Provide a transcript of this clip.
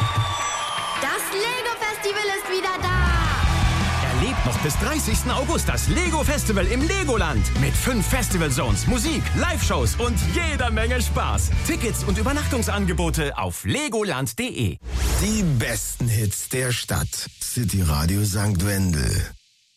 Das Lego-Festival ist wieder da. Erlebt noch bis 30. August das Lego-Festival im Legoland. Mit 5 Festival-Zones, Musik, Live-Shows und jeder Menge Spaß. Tickets und Übernachtungsangebote auf legoland.de. Die besten Hits der Stadt. City Radio St. Wendel.